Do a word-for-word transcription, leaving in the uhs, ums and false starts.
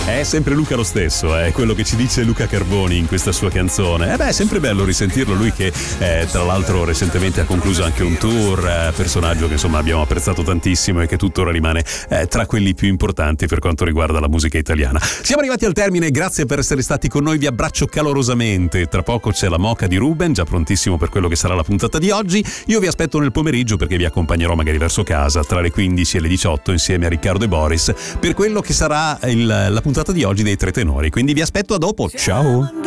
È sempre Luca lo stesso, è quello che ci dice Luca Carboni in questa sua canzone. E beh, è sempre bello risentirlo, lui che eh, tra l'altro recentemente ha concluso anche un tour, eh, personaggio che insomma abbiamo apprezzato tantissimo e che tuttora rimane eh, tra quelli più importanti per quanto riguarda la musica italiana. Siamo arrivati al termine, grazie per essere stati con noi, vi abbraccio calorosamente. Tra poco c'è la Moca di Ruben, già prontissimo per quello che sarà la puntata di oggi. Io vi aspetto nel pomeriggio perché vi accompagnerò magari verso casa tra le quindici e le diciotto insieme a Riccardo e Boris per quello che sarà il, la puntata di oggi dei Tre Tenori. Quindi vi aspetto a dopo, ciao!